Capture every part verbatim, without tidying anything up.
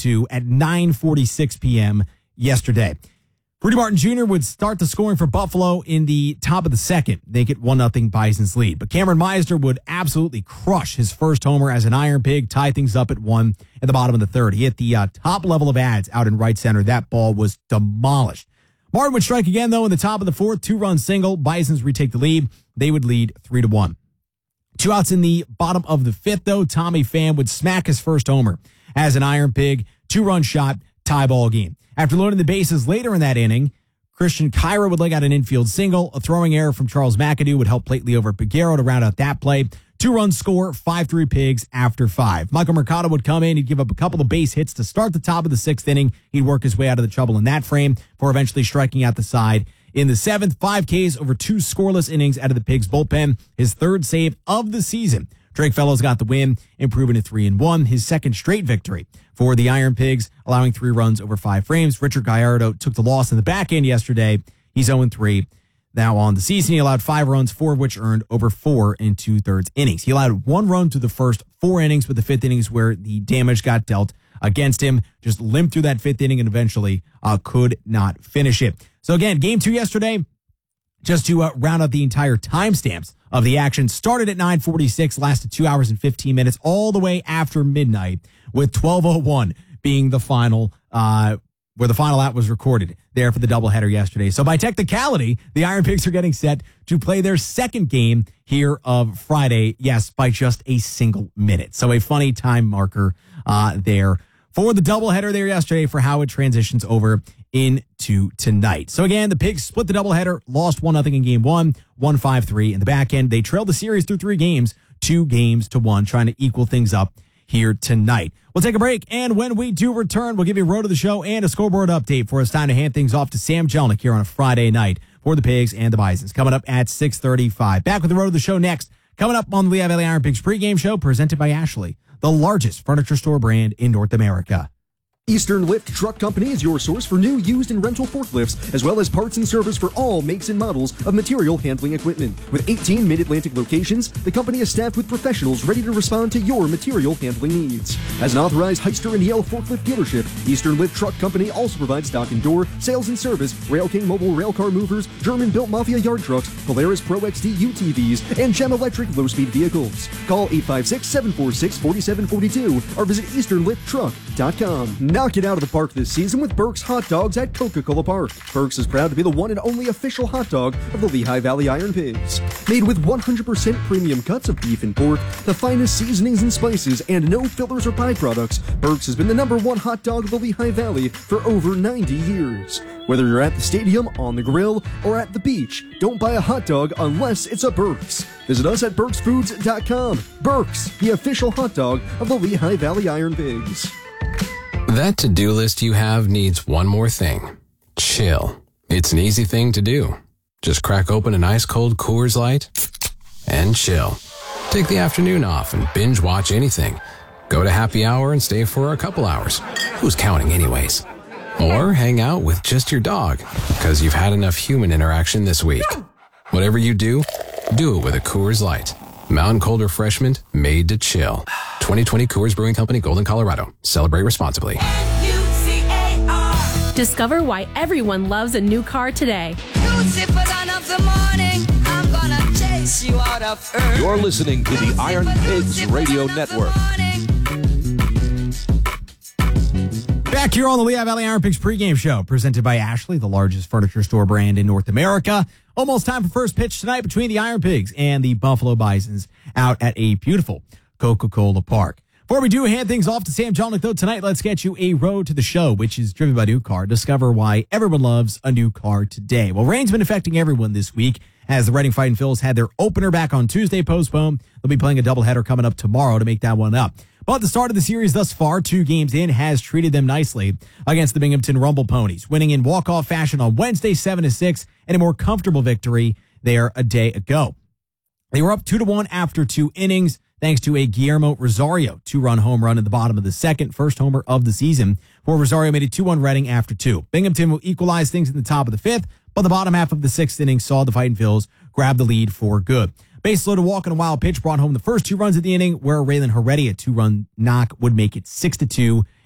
two at nine forty-six p.m. yesterday. Rudy Martin Junior would start the scoring for Buffalo in the top of the second. They get one nothing Bison's lead. But Cameron Meisner would absolutely crush his first homer as an Iron Pig, tie things up at one at the bottom of the third. He hit the uh, top level of ads out in right center. That ball was demolished. Martin would strike again, though, in the top of the fourth. Two-run single. Bisons retake the lead. They would lead three to one. Two outs in the bottom of the fifth, though. Tommy Pham would smack his first homer as an Iron Pig. Two-run shot, tie ball game. After loading the bases later in that inning, Christian Kyra would leg out an infield single. A throwing error from Charles McAdoo would help Plately over Peguero to round out that play. Two-run score, five three Pigs after five. Michael Mercado would come in. He'd give up a couple of base hits to start the top of the sixth inning. He'd work his way out of the trouble in that frame before eventually striking out the side in the seventh. Five Ks over two scoreless innings out of the Pigs bullpen. His third save of the season. Drake Fellows got the win, improving to three and one. His second straight victory for the Iron Pigs, allowing three runs over five frames. Richard Gallardo took the loss in the back end yesterday. He's oh and three. Now on the season, he allowed five runs, four of which earned over four and two-thirds innings. He allowed one run through the first four innings, with the fifth innings where the damage got dealt against him. Just limped through that fifth inning and eventually uh, could not finish it. So again, game two yesterday, just to uh, round out the entire timestamps of the action, started at nine forty-six, lasted two hours and fifteen minutes, all the way after midnight, with twelve oh one being the final, uh, where the final out was recorded there for the doubleheader yesterday. So by technicality, the Iron Pigs are getting set to play their second game here of Friday, yes, by just a single minute. So a funny time marker uh, there for the doubleheader there yesterday for how it transitions over into tonight. So again, the Pigs split the doubleheader, lost one nothing in game one, won five three in the back end. They trailed the series through three games, two games to one, trying to equal things up here tonight. We'll take a break, and when we do return, we'll give you a road to the show and a scoreboard update for it's time to hand things off to Sam Jelnick here on a Friday night for the Pigs and the Bisons. Coming up at six thirty-five. Back with the road to the show next. Coming up on the Lehigh Valley Iron Pigs pregame show, presented by Ashley, the largest furniture store brand in North America. Eastern Lift Truck Company is your source for new, used, and rental forklifts, as well as parts and service for all makes and models of material handling equipment. With eighteen Mid-Atlantic locations, the company is staffed with professionals ready to respond to your material handling needs. As an authorized Hyster and Yale forklift dealership, Eastern Lift Truck Company also provides stock and door, sales and service, Rail King mobile railcar movers, German-built Mafia yard trucks, Polaris Pro X D U T Vs, and Gem Electric low-speed vehicles. Call eight five six, seven four six, four seven four two or visit eastern lift truck dot com. Knock it out of the park this season with Burke's Hot Dogs at Coca-Cola Park. Burke's is proud to be the one and only official hot dog of the Lehigh Valley Iron Pigs. Made with one hundred percent premium cuts of beef and pork, the finest seasonings and spices, and no fillers or byproducts, Burke's has been the number one hot dog of the Lehigh Valley for over ninety years. Whether you're at the stadium, on the grill, or at the beach, don't buy a hot dog unless it's a Burke's. Visit us at burks foods dot com. Burke's, the official hot dog of the Lehigh Valley Iron Pigs. That to-do list you have needs one more thing. Chill. It's an easy thing to do. Just crack open an ice-cold Coors Light and chill. Take the afternoon off and binge watch anything. Go to happy hour and stay for a couple hours. Who's counting anyways? Or hang out with just your dog because you've had enough human interaction this week. Whatever you do, do it with a Coors Light. Mountain cold refreshment made to chill. twenty twenty Coors Brewing Company, Golden, Colorado. Celebrate responsibly. Discover why everyone loves a new car today. You're listening to the Iron Pigs Radio Network. Back here on the Lehigh Valley Iron Pigs pregame show, presented by Ashley, the largest furniture store brand in North America. Almost time for first pitch tonight between the Iron Pigs and the Buffalo Bisons out at a beautiful Coca-Cola Park. Before we do hand things off to Sam Jelnick, though, tonight, let's get you a road to the show, which is driven by New Car. Discover why everyone loves a new car today. Well, rain's been affecting everyone this week as the Reading Fighting Phils had their opener back on Tuesday postponed. They'll be playing a doubleheader coming up tomorrow to make that one up. But the start of the series thus far, two games in, has treated them nicely against the Binghamton Rumble Ponies, winning in walk-off fashion on Wednesday seven to six and a more comfortable victory there a day ago. They were up two to one after two innings, thanks to a Guillermo Rosario two-run home run in the bottom of the second, first homer of the season, where Rosario made it two one Reading after two. Binghamton will equalize things in the top of the fifth, but the bottom half of the sixth inning saw the Fighting Phils grab the lead for good. Base loaded walk and a wild pitch brought home the first two runs of the inning, where Raylan Heredia two-run knock would make it six to two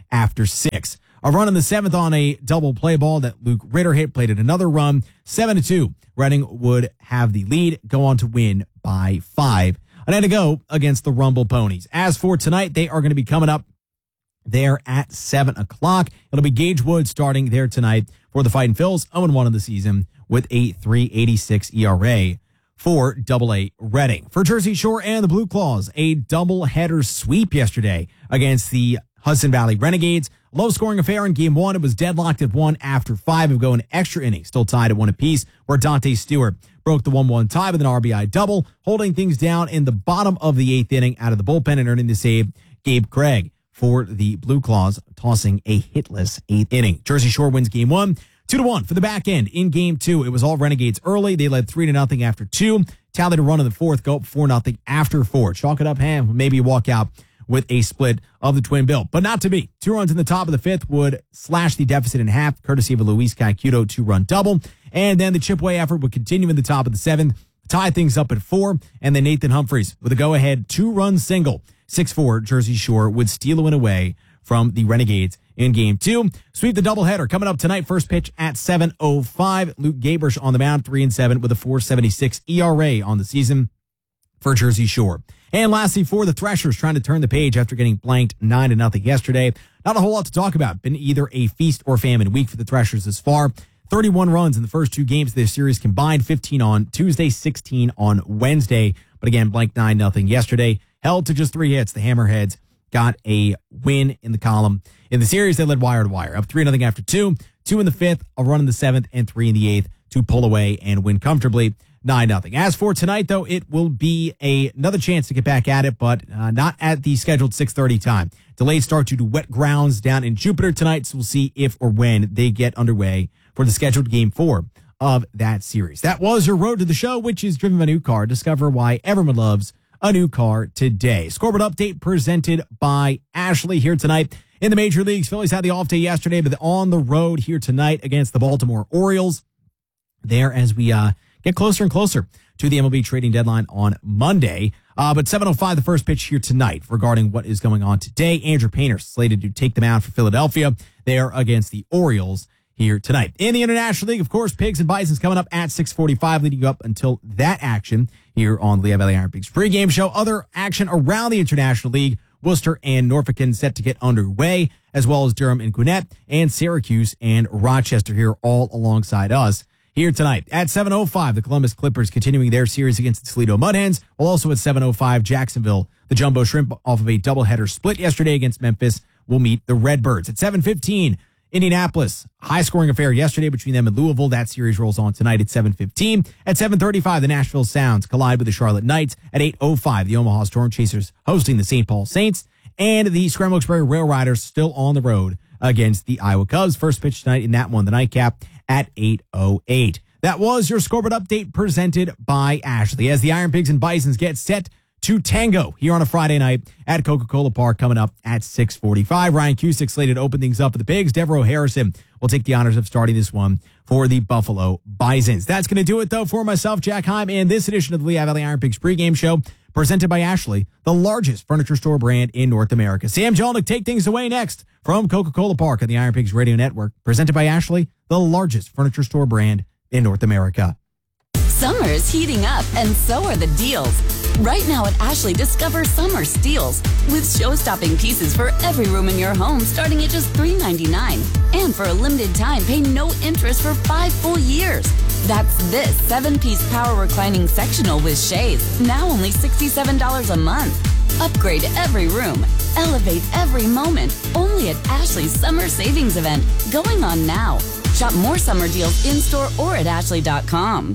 after six. A run in the seventh on a double play ball that Luke Ritter hit, played at another run, seven to two. Reading would have the lead, go on to win by five. A night to go against the Rumble Ponies. As for tonight, they are going to be coming up there at seven o'clock. It'll be Gage Wood starting there tonight for the Fightin' Phils, oh and one in the season with a three eighty-six E R A for double A Reading. For Jersey Shore and the Blue Claws, a double-header sweep yesterday against the Hudson Valley Renegades. Low-scoring affair in game one. It was deadlocked at one after five of going extra innings, still tied at one apiece, where Dante Stewart broke the one one tie with an R B I double, holding things down in the bottom of the eighth inning out of the bullpen and earning the save. Gabe Craig for the Blue Claws, tossing a hitless eighth inning. Jersey Shore wins game one, two to one for the back end. In game two, it was all Renegades early. They led three to nothing after two. Tallied a run in the fourth, go up four nothing after four. Chalk it up, Ham. Maybe walk out with a split of the twin bill, but not to be. Two runs in the top of the fifth would slash the deficit in half, courtesy of a Luis Caicudo two-run double. And then the chip away effort would continue in the top of the seventh, tie things up at four, and then Nathan Humphreys with a go-ahead two-run single. six four, Jersey Shore would steal a win away from the Renegades in game two. Sweep the doubleheader coming up tonight. First pitch at seven oh five. Luke Gabrish on the mound, three and seven with a four seventy-six E R A on the season for Jersey Shore. And lastly, for the Threshers, trying to turn the page after getting blanked nine to nothing yesterday. Not a whole lot to talk about. Been either a feast or famine week for the Threshers thus far. thirty-one runs in the first two games of this series combined, fifteen on Tuesday, sixteen on Wednesday. But again, blanked nine nothing yesterday. Held to just three hits. The Hammerheads got a win in the column. In the series, they led wire to wire, up three nothing after two, two in the fifth, a run in the seventh, and three in the eighth to pull away and win comfortably. nine nothing. As for tonight, though, it will be a, another chance to get back at it, but uh, not at the scheduled six thirty time. Delayed start due to wet grounds down in Jupiter tonight, so we'll see if or when they get underway for the scheduled game four of that series. That was your road to the show, which is driven by a new car. Discover why everyone loves a new car today. Scoreboard update presented by Ashley here tonight. In the major leagues, Phillies had the off day yesterday, but on the road here tonight against the Baltimore Orioles. There as we uh, get closer and closer to the M L B trading deadline on Monday. Uh, but seven oh five, the first pitch here tonight regarding what is going on today. Andrew Painter slated to take them out for Philadelphia there against the Orioles here tonight. In the International League, of course, Pigs and Bisons coming up at six forty-five, leading you up until that action here on the Lehigh Valley Iron Pigs pregame show. Other action around the International League, Worcester and Norfolk set to get underway, as well as Durham and Gwinnett, and Syracuse and Rochester here all alongside us here tonight. At seven oh five, the Columbus Clippers continuing their series against the Toledo Mudhens, while also at seven oh five, Jacksonville, the Jumbo Shrimp, off of a doubleheader split yesterday against Memphis, will meet the Redbirds. At seven fifteen, Indianapolis, high-scoring affair yesterday between them and Louisville. That series rolls on tonight at seven fifteen. At seven thirty-five, the Nashville Sounds collide with the Charlotte Knights. At eight oh five, the Omaha Storm Chasers hosting the Saint Paul Saints. And the Scramble Express Rail Riders still on the road against the Iowa Cubs. First pitch tonight in that one, the nightcap, at eight oh eight. That was your scoreboard update presented by Ashley as the Iron Pigs and Bisons get set to tango here on a Friday night at Coca-Cola Park coming up at six forty-five. Ryan Cusick slated to open things up for the Pigs. Devereaux Harrison will take the honors of starting this one for the Buffalo Bisons. That's going to do it, though, for myself, Jack Heim, and this edition of the Lehigh Valley Iron Pigs pregame show presented by Ashley, the largest furniture store brand in North America. Sam Jolnick, take things away next from Coca-Cola Park on the Iron Pigs Radio Network, presented by Ashley, the largest furniture store brand in North America. Summer is heating up, and so are the deals. Right now at Ashley, discover summer steals with show-stopping pieces for every room in your home starting at just three ninety-nine. And for a limited time, pay no interest for five full years. That's this seven-piece power reclining sectional with shades, now only sixty-seven dollars a month. Upgrade every room, elevate every moment, only at Ashley's Summer Savings Event, going on now. Shop more summer deals in-store or at ashley dot com.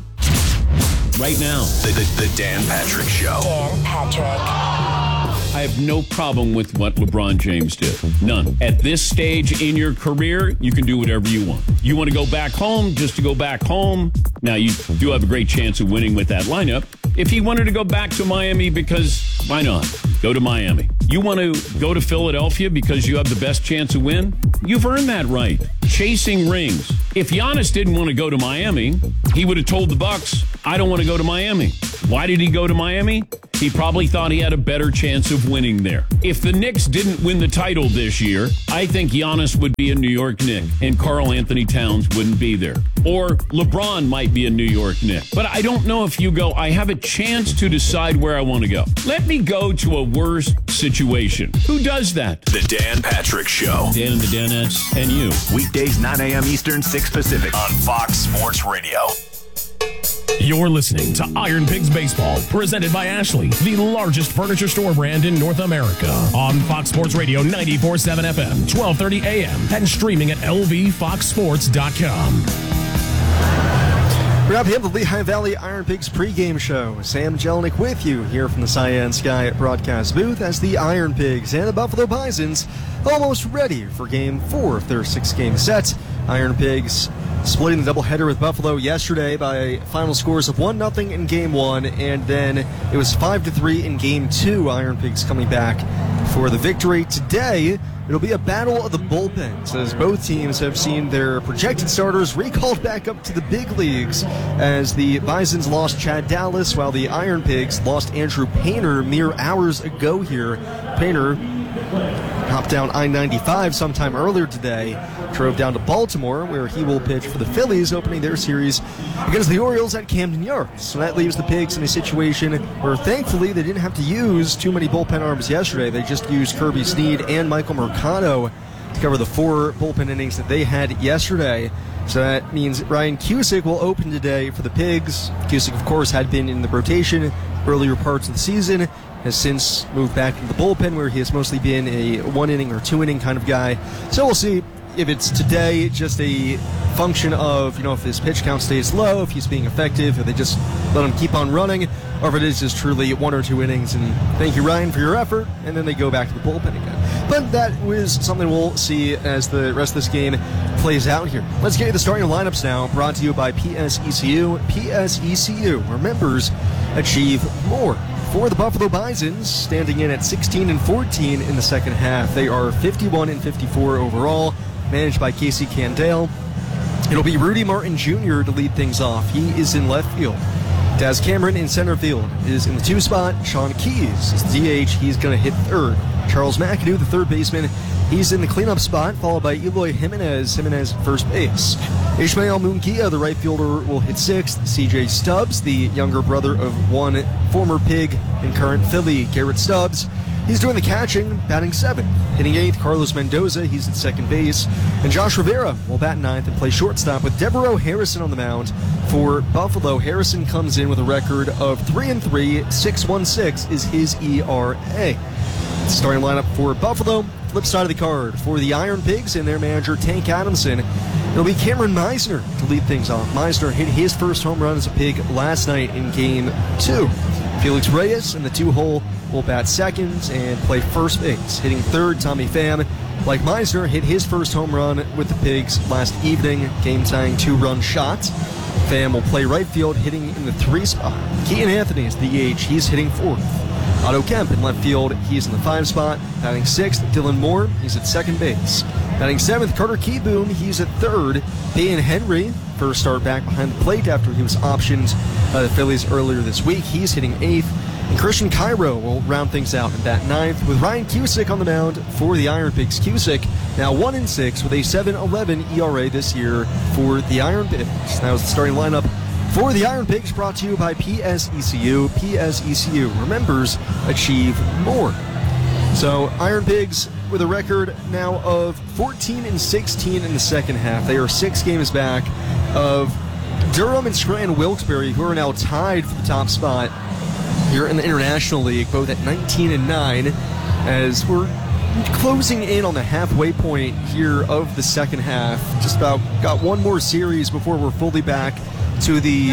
Right now, the, the, the Dan Patrick Show. Dan Patrick. I have no problem with what LeBron James did. None. At this stage in your career, you can do whatever you want. You want to go back home just to go back home. Now, you do have a great chance of winning with that lineup. If he wanted to go back to Miami, because why not? Go to Miami. You want to go to Philadelphia because you have the best chance to win? You've earned that right. Chasing rings. If Giannis didn't want to go to Miami, he would have told the Bucks, I don't want to go to Miami. Why did he go to Miami? He probably thought he had a better chance of winning there. If the Knicks didn't win the title this year, I think Giannis would be a New York Knick and Karl Anthony Towns wouldn't be there. Or LeBron might be a New York Knick. But I don't know if you go, I have a chance to decide where I want to go. Let me go to a worse situation. Who does that? The Dan Patrick Show. Dan and the Danettes and you. Weekdays nine a.m. Eastern, six Pacific on Fox Sports Radio. You're listening to Iron Pigs Baseball, presented by Ashley, the largest furniture store brand in North America. On Fox Sports Radio ninety-four point seven F M, twelve thirty A M, and streaming at L V fox sports dot com. We're up here at the Lehigh Valley Iron Pigs pregame show. Sam Jelinek with you here from the Cyan Sky broadcast booth as the Iron Pigs and the Buffalo Bisons almost ready for game four of their six-game set. Iron Pigs splitting the doubleheader with Buffalo yesterday by final scores of one nothing in game one, and then it was five to three in game two. Iron Pigs coming back for the victory. Today, it'll be a battle of the bullpens as both teams have seen their projected starters recalled back up to the big leagues as the Bisons lost Chad Dallas while the Iron Pigs lost Andrew Painter mere hours ago here. Painter hopped down I ninety-five sometime earlier today, drove down to Baltimore where he will pitch for the Phillies opening their series against the Orioles at Camden Yards. So that leaves the Pigs in a situation where thankfully they didn't have to use too many bullpen arms yesterday. They just used Kirby Snead and Michael Mercado to cover the four bullpen innings that they had yesterday. So that means Ryan Cusick will open today for the Pigs. Cusick, of course, had been in the rotation earlier parts of the season, has since moved back into the bullpen where he has mostly been a one-inning or two-inning kind of guy. So we'll see if it's today just a function of, you know, if his pitch count stays low, if he's being effective, if they just let him keep on running, or if it is just truly one or two innings and thank you, Ryan, for your effort, and then they go back to the bullpen again. But that was something we'll see as the rest of this game plays out here. Let's get you the starting lineups now, brought to you by P S E C U. P S E C U, where members achieve more. For the Buffalo Bisons, standing in at sixteen and fourteen in the second half. They are fifty-one and fifty-four overall, managed by Casey Candale. It'll be Rudy Martin Junior to lead things off. He is in left field. Daz Cameron in center field is in the two spot. Sean Keys is the D H. He's going to hit third. Charles McAdoo, the third baseman, he's in the cleanup spot, followed by Eloy Jimenez. Jimenez first base. Ishmael Munguia, the right fielder, will hit sixth. C J Stubbs, the younger brother of one former Pig and current Philly, Garrett Stubbs, he's doing the catching, batting seventh. Hitting eighth, Carlos Mendoza, he's at second base. And Josh Rivera will bat ninth and play shortstop with Devereaux Harrison on the mound for Buffalo. Harrison comes in with a record of three and three, six one six is his E R A. Starting lineup for Buffalo, flip side of the card for the Iron Pigs and their manager Tank Adamson. It'll be Cameron Meisner to lead things off. Meisner hit his first home run as a Pig last night in game two. Felix Reyes in the two-hole will bat second and play first base. Hitting third, Tommy Pham, like Meisner, hit his first home run with the Pigs last evening, game-tying two-run shot. Pham will play right field, hitting in the three spot. Keaton Anthony is the D H. He's hitting fourth. Otto Kemp in left field, he's in the five spot. Batting sixth, Dylan Moore, he's at second base. Batting seventh, Carter Keyboom, he's at third. Peyton Henry, first start back behind the plate after he was optioned by the Phillies earlier this week. He's hitting eighth. And Christian Cairo will round things out and bat ninth with Ryan Cusick on the mound for the Iron Pigs. Cusick now one and six with a seven eleven E R A this year for the Iron Pigs. That was the starting lineup for the Iron Pigs, brought to you by P S E C U. P S E C U, where members achieve more. So Iron Pigs with a record now of fourteen and sixteen in the second half. They are six games back of Durham and Scranton Wilkes-Barre, who are now tied for the top spot here in the International League, both at nineteen and nine, as we're closing in on the halfway point here of the second half. Just about got one more series before we're fully back to the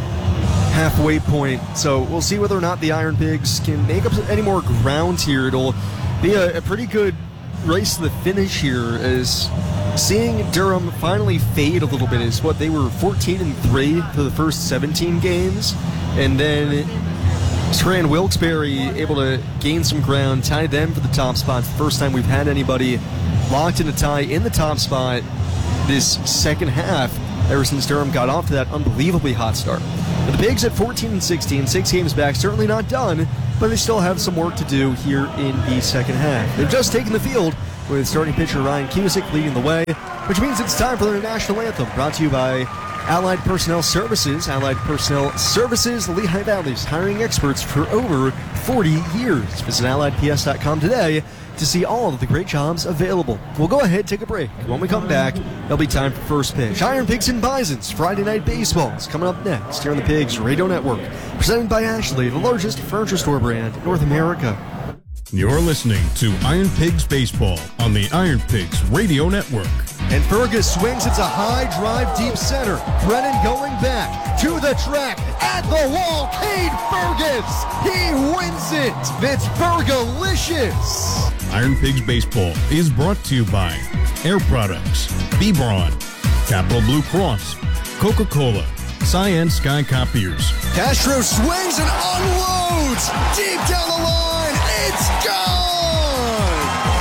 halfway point. So we'll see whether or not the Iron Pigs can make up any more ground here. It'll be a, a pretty good race to the finish here, as seeing Durham finally fade a little bit is what they were fourteen and three for the first seventeen games, and then Scranton Wilkes-Barre able to gain some ground, tie them for the top spot. The first time we've had anybody locked in a tie in the top spot this second half ever since Durham got off to that unbelievably hot start. But the Pigs at fourteen and sixteen, six games back, certainly not done, but they still have some work to do here in the second half. They've just taken the field with starting pitcher Ryan Cusick leading the way, which means it's time for their national anthem, brought to you by Allied Personnel Services. Allied Personnel Services, the Lehigh Valley's hiring experts for over forty years. Visit allied p s dot com today to see all of the great jobs available. We'll go ahead, take a break. When we come back, it'll be time for first pitch. Iron Pigs and Bisons, Friday Night Baseball is coming up next here on the Pigs Radio Network. Presented by Ashley, the largest furniture store brand in North America. You're listening to Iron Pigs Baseball on the Iron Pigs Radio Network. And Fergus swings. It's a high drive deep center. Brennan going back to the track at the wall. Cade Fergus. He wins it. It's Fergalicious. Iron Pigs Baseball is brought to you by Air Products, Bebron, Capital Blue Cross, Coca-Cola, Cyan Sky Copiers. Castro swings and unloads deep down the line. It's gone.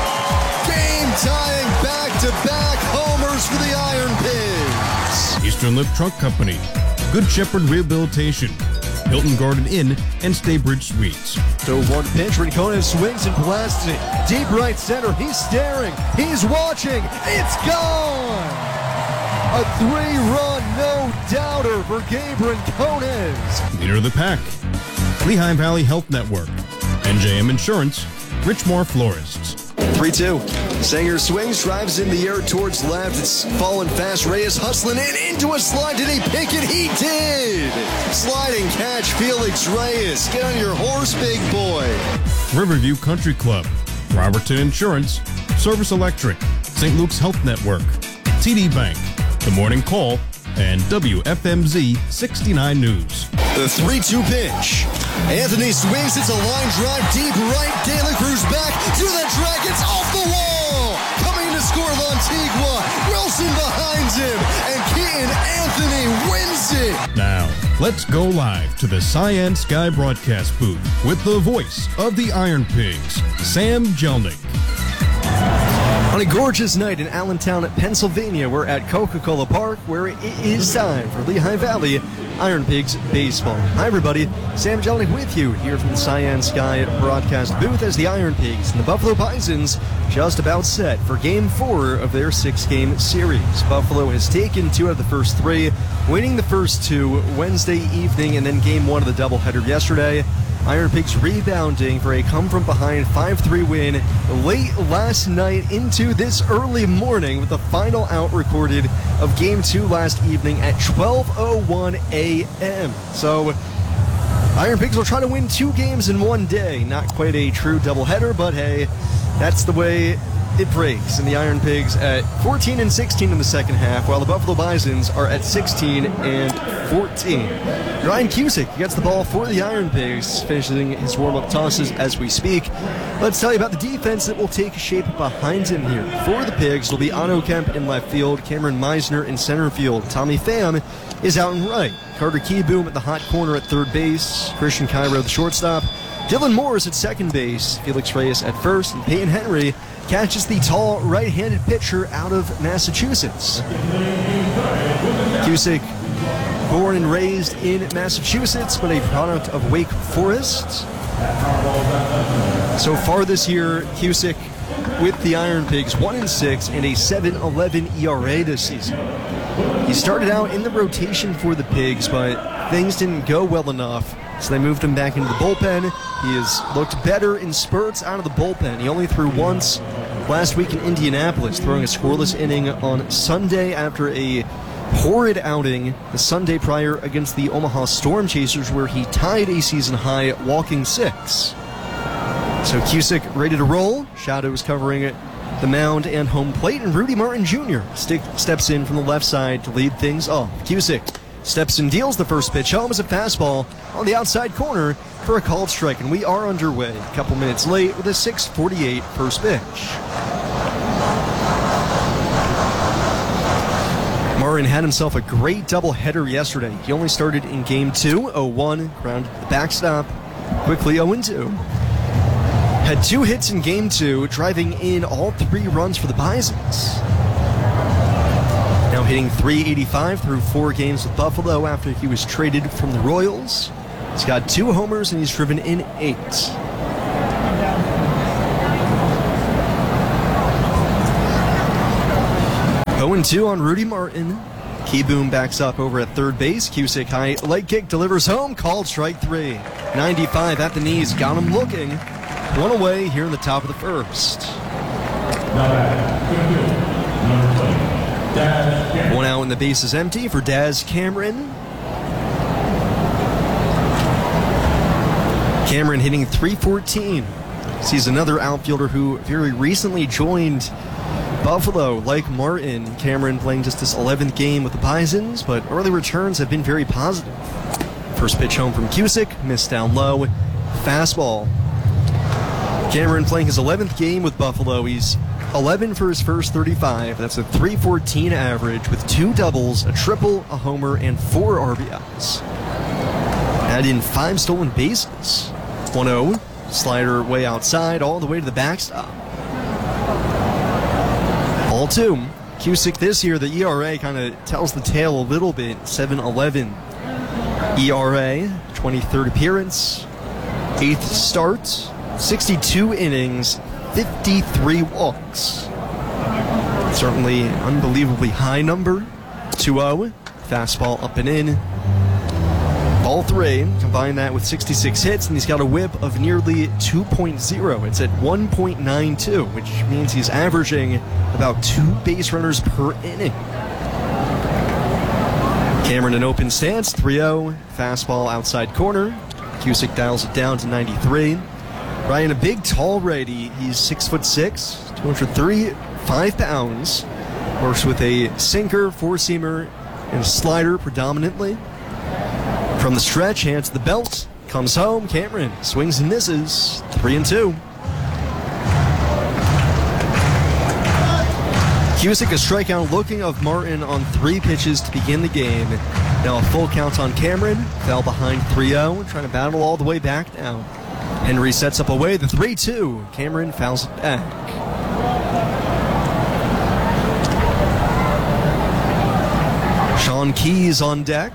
Game tying back-to-back homers for the Iron Pigs. Eastern Lift Truck Company, Good Shepherd Rehabilitation, Hilton Garden Inn, and Staybridge Suites. So one pitch, Rincon swings and blasts it. Deep right center, he's staring, he's watching, it's gone! A three-run no-doubter for Gabe Rincones. Leader of the pack, Lehigh Valley Health Network, N J M Insurance, Richmore Florists. three two. Sanger swings, drives in the air towards left. It's falling fast. Reyes hustling in into a slide. Did he pick it? He did! Sliding catch, Felix Reyes. Get on your horse, big boy. Riverview Country Club, Robertson Insurance, Service Electric, Saint Luke's Health Network, T D Bank, The Morning Call, and W F M Z sixty-nine News. The three two pitch. Anthony swings. It's a line drive deep right. De La Cruz back to the track. It's off the wall. Coming to score Lantigua. Wilson behind him. And Keaton Anthony wins it. Now, let's go live to the Cyan Sky broadcast booth with the voice of the Iron Pigs, Sam Jelnick. On a gorgeous night in Allentown, Pennsylvania, we're at Coca-Cola Park, where it is time for Lehigh Valley Iron Pigs Baseball. Hi, everybody. Sam Jelnick with you here from the Cyan Sky broadcast booth as the Iron Pigs and the Buffalo Bisons just about set for Game four of their six-game series. Buffalo has taken two out of the first three, winning the first two Wednesday evening and then Game one of the doubleheader yesterday. Iron Pigs rebounding for a come-from-behind five three win late last night into this early morning with the final out recorded of Game two last evening at twelve oh one a.m. So, Iron Pigs will try to win two games in one day. Not quite a true doubleheader, but hey, that's the way it breaks. And the Iron Pigs at fourteen and sixteen in the second half, while the Buffalo Bisons are at sixteen and fourteen. Ryan Cusick gets the ball for the Iron Pigs, finishing his warm-up tosses as we speak. Let's tell you about the defense that will take shape behind him here. For the Pigs, it'll be Otto Kemp in left field, Cameron Meisner in center field. Tommy Pham is out in right. Carter Keyboom at the hot corner at third base. Christian Cairo, the shortstop. Dylan Morris at second base. Felix Reyes at first. And Peyton Henry catches the tall right-handed pitcher out of Massachusetts. Cusick, born and raised in Massachusetts, but a product of Wake Forest. So far this year, Cusick with the Iron Pigs, one and six and a seven eleven E R A this season. He started out in the rotation for the Pigs, but things didn't go well enough, so they moved him back into the bullpen. He has looked better in spurts out of the bullpen. He only threw once last week in Indianapolis, throwing a scoreless inning on Sunday after a horrid outing the Sunday prior against the Omaha Storm Chasers, where he tied a season-high walking six. So Cusick ready to roll. Shadows covering the mound and home plate, and Rudy Martin Junior Stick, steps in from the left side to lead things off. Cusick steps and deals the first pitch home as a fastball on the outside corner for a called strike, and we are underway. A couple minutes late with a six forty-eight first pitch. Martin had himself a great doubleheader yesterday. He only started in game two, oh one, grounded the backstop, quickly oh two. Had two hits in game two, driving in all three runs for the Bisons. Now hitting three eighty-five through four games with Buffalo after he was traded from the Royals. He's got two homers and he's driven in eight. oh and two on Rudy Martin. Keyboom backs up over at third base. Cusick high leg kick delivers home. Called strike three. ninety-five at the knees. Got him looking. One away here in the top of the first. One out and the base is empty for Daz Cameron. Cameron hitting three fourteen. Sees another outfielder who very recently joined Buffalo, like Martin. Cameron playing just his eleventh game with the Bisons, but early returns have been very positive. First pitch home from Cusick, missed down low. Fastball. Cameron playing his eleventh game with Buffalo. He's eleven for his first thirty-five. That's a three fourteen average with two doubles, a triple, a homer, and four R B Is. Add in five stolen bases. one oh. Slider way outside, all the way to the backstop. Ball two. Cusick this year, the E R A kind of tells the tale a little bit. seven eleven E R A, twenty-third appearance, eighth start, sixty-two innings, fifty-three walks. Certainly an unbelievably high number. two oh. Fastball up and in. Ball three, combine that with sixty-six hits, and he's got a whip of nearly two point oh. It's at one point nine two, which means he's averaging about two base runners per inning. Cameron in open stance, three oh. Fastball outside corner. Cusick dials it down to ninety-three. Ryan, a big, tall righty. He's six foot six, two hundred thirty-five pounds. Works with a sinker, four-seamer, and a slider predominantly. From the stretch, hands the belt, comes home. Cameron swings and misses. Three and two. Cusick a strikeout looking of Martin on three pitches to begin the game. Now a full count on Cameron. Fell behind three oh, trying to battle all the way back now. Henry sets up away the three two. Cameron fouls it back. Sean Keys on deck.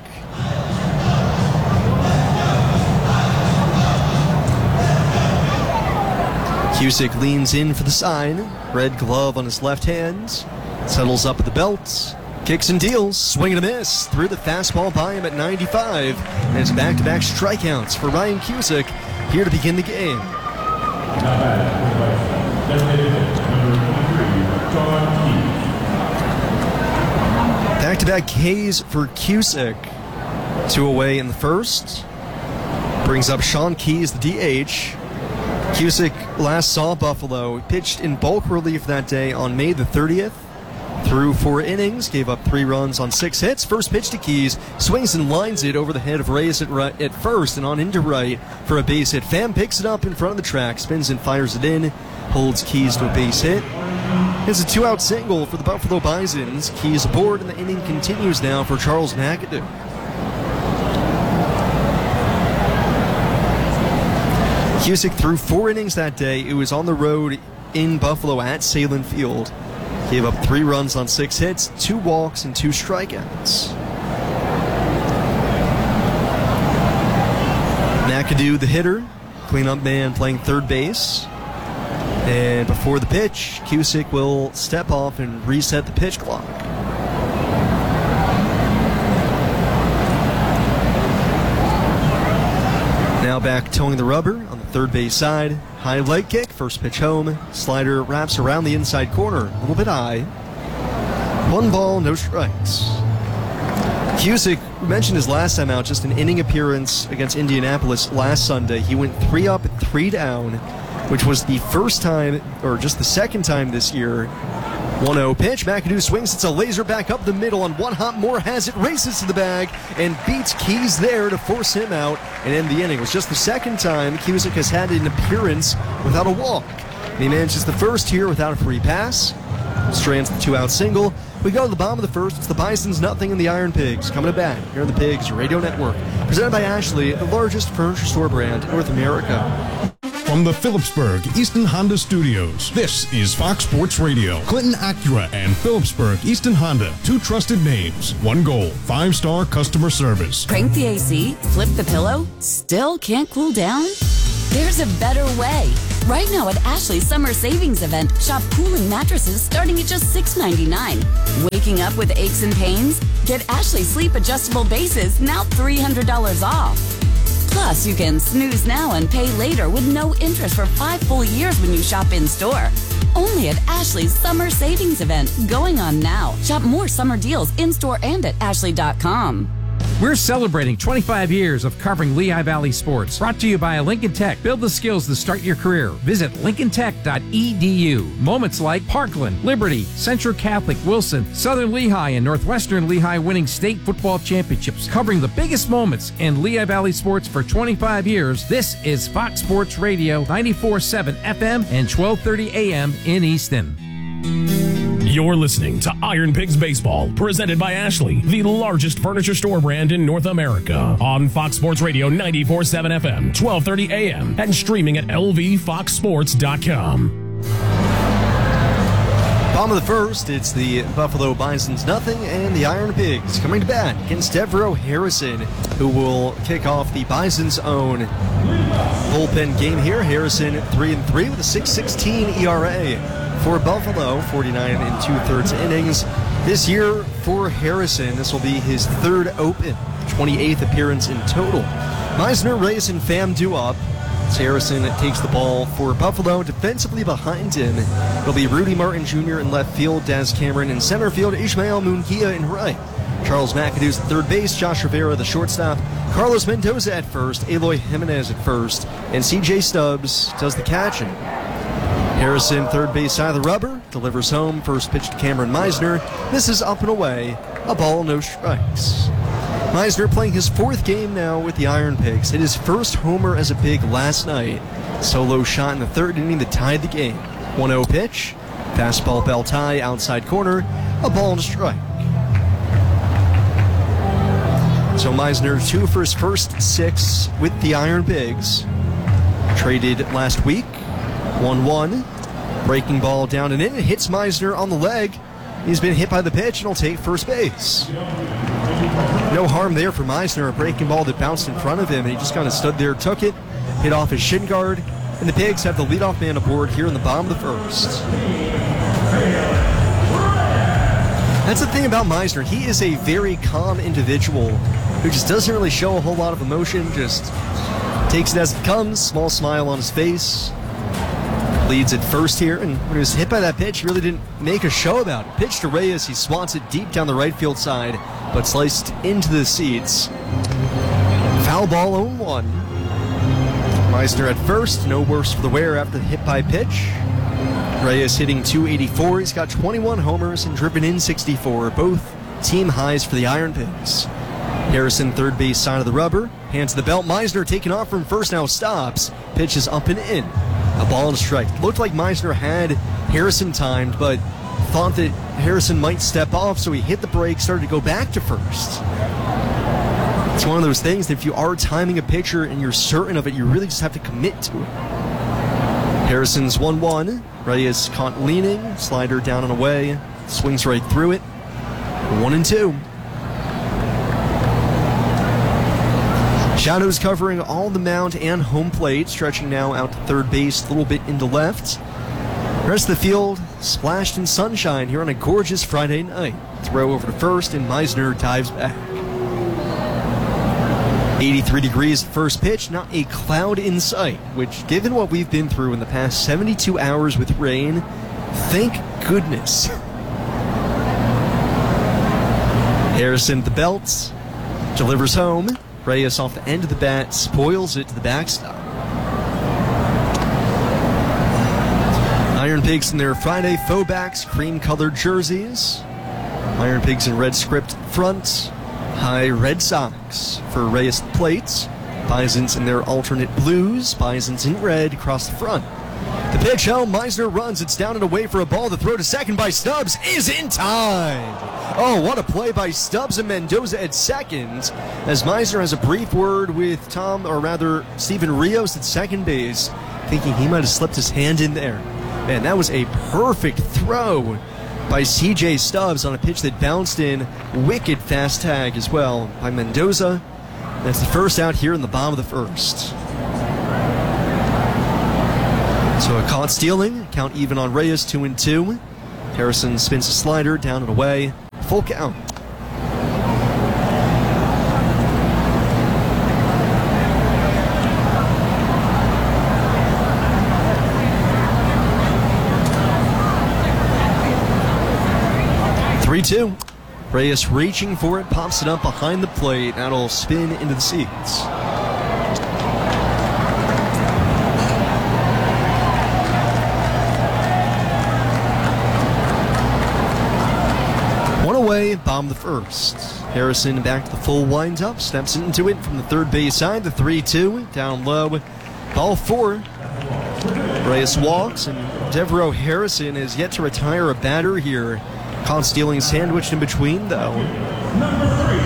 Cusick leans in for the sign. Red glove on his left hand. Settles up at the belt. Kicks and deals. Swing and a miss. Threw the fastball by him at ninety-five. And it's back-to-back strikeouts for Ryan Cusick here to begin the game. Back-to-back Ks for Cusick. Two away in the first. Brings up Sean Keys, the D H. Cusick last saw Buffalo. He pitched in bulk relief that day on May the thirtieth. Threw four innings, gave up three runs on six hits. First pitch to Keys, swings and lines it over the head of Reyes at, right, at first and on into right for a base hit. Pham picks it up in front of the track, spins and fires it in, holds Keys to a base hit. It's a two-out single for the Buffalo Bisons. Keys aboard, and the inning continues now for Charles McAdoo. Cusick threw four innings that day. It was on the road in Buffalo at Salem Field. Gave up three runs on six hits, two walks, and two strikeouts. McAdoo, the hitter, cleanup man playing third base. And before the pitch, Cusick will step off and reset the pitch clock. Now back towing the rubber on the third base side. High leg kick, first pitch home. Slider wraps around the inside corner, a little bit high. One ball, no strikes. Cusick, we mentioned his last time out, just an inning appearance against Indianapolis last Sunday. He went three up and three down, which was the first time, or just the second time this year. one oh pitch, McAdoo swings, it's a laser back up the middle on one hop. Moore has it, races to the bag, and beats Keys there to force him out and end the inning. It was just the second time Cusick has had an appearance without a walk. And he manages the first here without a free pass. Strands the two-out single. We go to the bottom of the first. It's the Bisons nothing and the Iron Pigs coming to bat here on the Pigs Radio Network. Presented by Ashley, the largest furniture store brand in North America. From the Phillipsburg Easton Honda Studios, this is Fox Sports Radio. Clinton Acura and Phillipsburg Easton Honda, two trusted names, one goal, five-star customer service. Crank the A C, flip the pillow, still can't cool down? There's a better way. Right now at Ashley's Summer Savings Event, shop cooling mattresses starting at just six ninety-nine. Waking up with aches and pains? Get Ashley Sleep Adjustable Bases, now three hundred dollars off. Plus, you can snooze now and pay later with no interest for five full years when you shop in-store. Only at Ashley's Summer Savings Event, going on now. Shop more summer deals in-store and at ashley dot com. We're celebrating twenty-five years of covering Lehigh Valley sports. Brought to you by Lincoln Tech. Build the skills to start your career. Visit lincoln tech dot e d u. Moments like Parkland, Liberty, Central Catholic, Wilson, Southern Lehigh, and Northwestern Lehigh winning state football championships. Covering the biggest moments in Lehigh Valley sports for twenty-five years. This is Fox Sports Radio, ninety-four point seven F M and twelve thirty A M in Easton. You're listening to Iron Pigs Baseball, presented by Ashley, the largest furniture store brand in North America. On Fox Sports Radio ninety-four point seven F M, twelve thirty A M, and streaming at l v fox sports dot com. Bottom of the first, it's the Buffalo Bisons nothing and the Iron Pigs coming to bat against Devereaux Harrison, who will kick off the Bisons' own bullpen game here. Harrison three and three with a six sixteen E R A. For Buffalo, forty-nine and two-thirds innings. This year for Harrison, this will be his third open, twenty-eighth appearance in total. Meisner, Reyes, and Pham due up. As Harrison takes the ball for Buffalo. Defensively behind him, it'll be Rudy Martin Junior in left field, Daz Cameron in center field, Ishmael Munguia in right. Charles McAdoo's at third base, Josh Rivera the shortstop, Carlos Mendoza at first, Eloy Jimenez at first, and C J Stubbs does the catching. Harrison, third base side of the rubber, delivers home. First pitch to Cameron Meisner. This is up and away. A ball, no strikes. Meisner playing his fourth game now with the Iron Pigs. Hit his first homer as a Pig last night. Solo shot in the third inning that tied the game. one oh pitch. Fastball bell tie, outside corner. A ball and a strike. So Meisner, two for his first six with the Iron Pigs. Traded last week. one one. Breaking ball down and in. It hits Meisner on the leg. He's been hit by the pitch and will take first base. No harm there for Meisner. A breaking ball that bounced in front of him, and he just kind of stood there, took it, hit off his shin guard, and the Pigs have the leadoff man aboard here in the bottom of the first. That's the thing about Meisner. He is a very calm individual who just doesn't really show a whole lot of emotion, just takes it as it comes, small smile on his face. Leads at first here, and when he was hit by that pitch, he really didn't make a show about it. Pitch to Reyes, he swats it deep down the right field side, but sliced into the seats. Foul ball, oh one. Meisner at first, no worse for the wear after the hit by pitch. Reyes hitting two eighty-four. He's got twenty-one homers and driven in sixty-four, both team highs for the Iron Pigs. Harrison, third base side of the rubber, hands the belt. Meisner taking off from first, now stops. Pitch is up and in. A ball and a strike. Looked like Meisner had Harrison timed, but thought that Harrison might step off, so he hit the brake, started to go back to first. It's one of those things that if you are timing a pitcher and you're certain of it, you really just have to commit to it. Harrison's one one. Reyes caught leaning, slider down and away, swings right through it. One and two. Shadows covering all the mound and home plate, stretching now out to third base, a little bit into left. The rest of the field splashed in sunshine here on a gorgeous Friday night. Throw over to first, and Meisner dives back. eighty-three degrees first pitch, not a cloud in sight, which, given what we've been through in the past seventy-two hours with rain, thank goodness. Harrison at the belt, delivers home. Reyes off the end of the bat, spoils it to the backstop. Iron Pigs in their Friday faux backs, cream-colored jerseys. Iron Pigs in red script front. High red socks for Reyes plates. Bisons in their alternate blues. Bisons in red across the front. The pitch home, Meisner runs. It's down and away for a ball. The throw to second by Stubbs is in time. Oh, what a play by Stubbs and Mendoza at second, as Meisner has a brief word with Tom, or rather Steven Rios at second base. thinking he might have slipped his hand in there. Man, that was a perfect throw by C J Stubbs on a pitch that bounced in. Wicked fast tag as well by Mendoza. That's the first out here in the bottom of the first. So a caught stealing, count even on Reyes, two and two. Harrison spins a slider down and away. Full count. three two. Reyes reaching for it, pops it up behind the plate. That'll spin into the seats. One away, bomb the first. Harrison back to the full windup, steps into it from the third base side. The three two, down low. Ball four. Reyes walks, and Devereaux Harrison is yet to retire a batter here. Caught stealing sandwiched in between, though. Number three,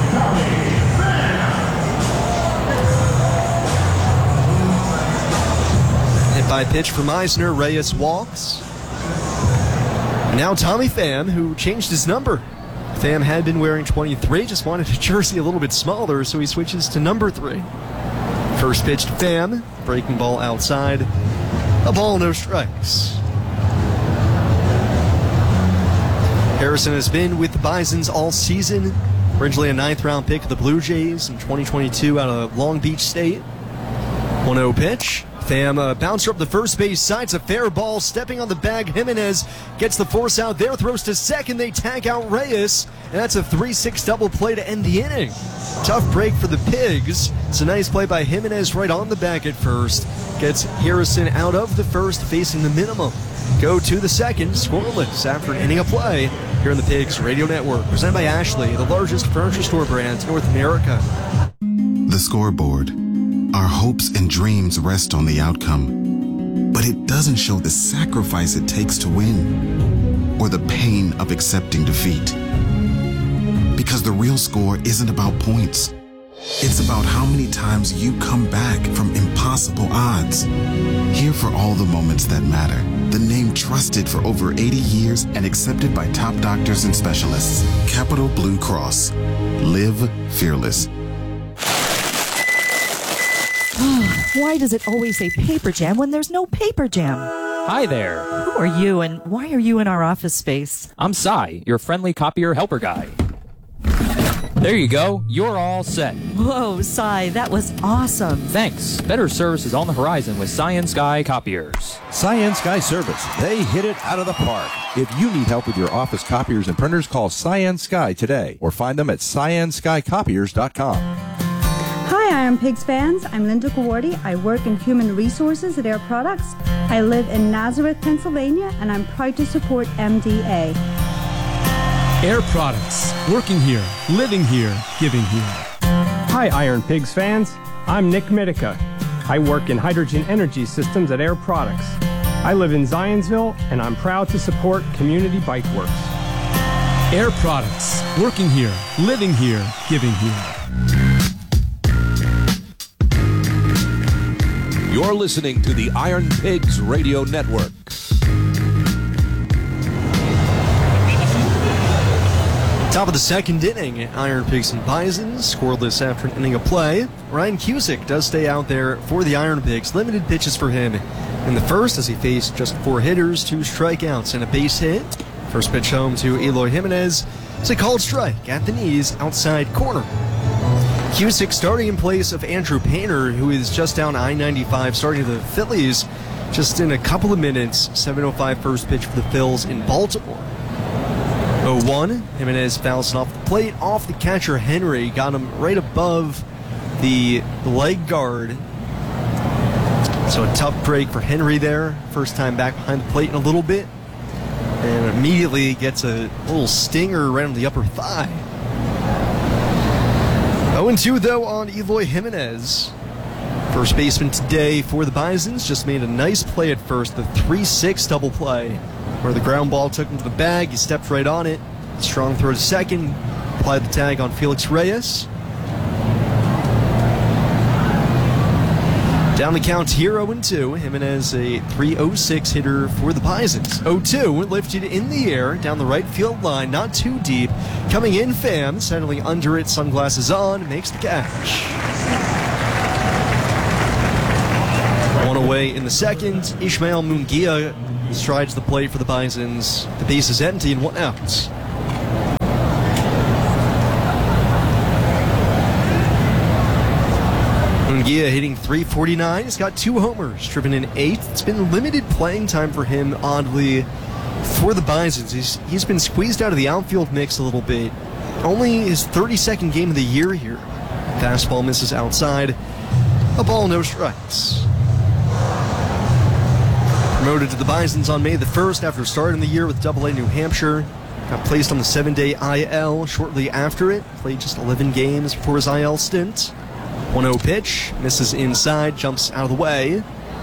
Hit by pitch from Eisner. Reyes walks. Now Tommy Pham, who changed his number. Pham had been wearing twenty-three, just wanted a jersey a little bit smaller, so he switches to number three. First pitch to Pham, breaking ball outside. A ball, no strikes. Harrison has been with the Bisons all season. Originally a ninth round pick of the Blue Jays in twenty twenty-two out of Long Beach State. one oh pitch. Pham, uh, bouncer up the first base side. It's a fair ball. Stepping on the bag. Jimenez gets the force out there. Throws to second. They tag out Reyes. And that's a three six double play to end the inning. Tough break for the Pigs. It's a nice play by Jimenez right on the bag at first. Gets Harrison out of the first, facing the minimum. Go to the second, scoreless after an inning of play here in the Pigs Radio Network. Presented by Ashley, the largest furniture store brand in North America. The scoreboard. Our hopes and dreams rest on the outcome, but it doesn't show the sacrifice it takes to win or the pain of accepting defeat. Because the real score isn't about points. It's about how many times you come back from impossible odds. Here for all the moments that matter. The name trusted for over eighty years and accepted by top doctors and specialists. Capital Blue Cross. Live fearless. Why does it always say paper jam when there's no paper jam? Hi there. Who are you and why are you in our office space? I'm Cy, your friendly copier helper guy. There you go. You're all set. Whoa, Cy, that was awesome. Thanks. Better service is on the horizon with Science Sky Copiers. Science Sky Service. They hit it out of the park. If you need help with your office copiers and printers, call Science Sky today or find them at science sky copiers dot com. Hi, Iron Pigs fans. I'm Linda Kawardi. I work in human resources at Air Products. I live in Nazareth, Pennsylvania, and I'm proud to support M D A. Air Products. Working here, living here, giving here. Hi, Iron Pigs fans. I'm Nick Mitica. I work in hydrogen energy systems at Air Products. I live in Zionsville, and I'm proud to support Community Bike Works. Air Products. Working here, living here, giving here. You're listening to the Iron Pigs Radio Network. Top of the second inning, Iron Pigs and Bisons, scoreless after an inning of play. Ryan Cusick does stay out there for the Iron Pigs. Limited pitches for him in the first as he faced just four hitters, two strikeouts, and a base hit. First pitch home to Eloy Jimenez. It's a called strike at the knees, outside corner. Cusick starting in place of Andrew Painter, who is just down I ninety-five, starting the Phillies just in a couple of minutes. seven oh five first pitch for the Phils in Baltimore. oh one, Jimenez fouls it off the plate, off the catcher Henry, got him right above the leg guard. So a tough break for Henry there. First time back behind the plate in a little bit. And immediately gets a little stinger right on the upper thigh. oh two though on Eloy Jimenez. First baseman today for the Bisons just made a nice play at first, the three six double play, where the ground ball took him to the bag, he stepped right on it. Strong throw to second, applied the tag on Felix Reyes. Down the count here, oh and two. Jimenez, a three oh six hitter for the Bisons. oh two, lifted in the air down the right field line, not too deep. Coming in, Pham, settling under it, sunglasses on, makes the catch. One away in the second. Ishmael Munguia strides the plate for the Bisons. The base is empty and one out. Munguia hitting three forty-nine. He's got two homers, driven in eight. It's been limited playing time for him, oddly, for the Bisons. He's, he's been squeezed out of the outfield mix a little bit. Only his thirty-second game of the year here. Fastball misses outside. A ball, no strikes. Promoted to the Bisons on May the first after starting the year with double A New Hampshire. Got placed on the seven-day I L shortly after it. Played just eleven games before his I L stint. one oh pitch, misses inside, jumps out of the way.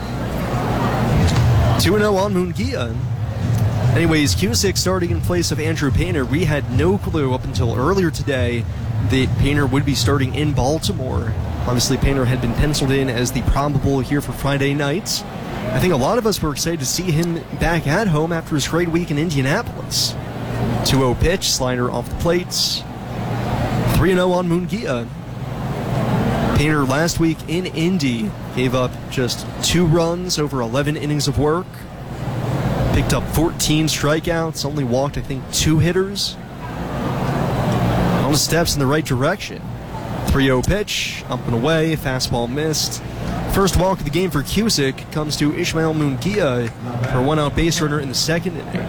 two oh on Munguia. Anyways, Cusick starting in place of Andrew Painter. We had no clue up until earlier today that Painter would be starting in Baltimore. Obviously, Painter had been penciled in as the probable here for Friday night. I think a lot of us were excited to see him back at home after his great week in Indianapolis. two oh pitch, slider off the plates. three oh on Munguia. Painter last week in Indy gave up just two runs over eleven innings of work. Picked up fourteen strikeouts, only walked, I think, two hitters. On the steps in the right direction. three oh pitch, up and away, fastball missed. First walk of the game for Cusick comes to Ishmael Munguia for a one-out base runner in the second inning.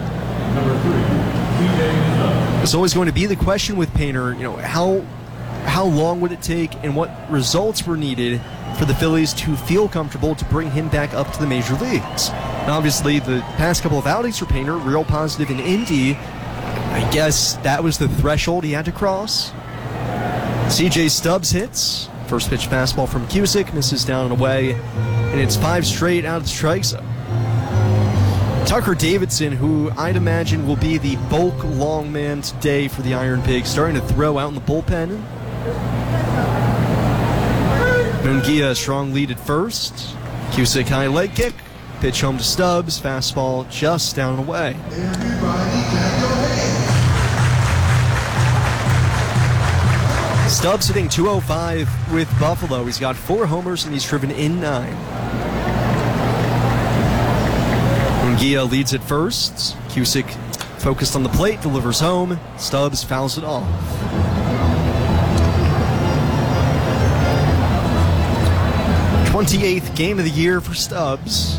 It's always going to be the question with Painter, you know, how how long would it take and what results were needed for the Phillies to feel comfortable to bring him back up to the major leagues. And obviously, the past couple of outings for Painter, real positive in Indy. I guess that was the threshold he had to cross. C J Stubbs hits. First pitch fastball from Cusick, misses down and away, and it's five straight out of the strike zone. Tucker Davidson, who I'd imagine will be the bulk long man today for the Iron Pigs, starting to throw out in the bullpen. Munguia, strong lead at first. Cusick, high leg kick. Pitch home to Stubbs. Fastball just down and away. Stubbs hitting two oh five with Buffalo. He's got four homers and he's driven in nine. Munguia leads at first. Cusick focused on the plate, delivers home. Stubbs fouls it off. twenty-eighth game of the year for Stubbs.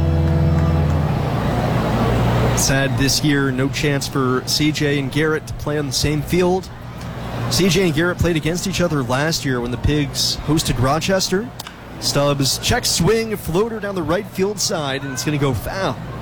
Sad this year, no chance for C J and Garrett to play on the same field. C J and Garrett played against each other last year when the Pigs hosted Rochester. Stubbs check swing, floater down the right field side, and it's going to go foul.